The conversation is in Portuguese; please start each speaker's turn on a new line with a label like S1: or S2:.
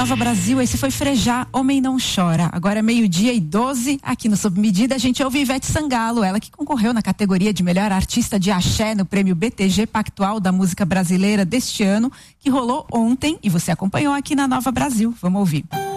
S1: Nova Brasil, esse foi Frejá, Homem Não Chora. Agora é 12:12, aqui no Sob Medida a gente ouve Ivete Sangalo, ela que concorreu na categoria de melhor artista de axé no prêmio BTG Pactual da música brasileira deste ano, que rolou ontem e você acompanhou aqui na Nova Brasil. Vamos ouvir.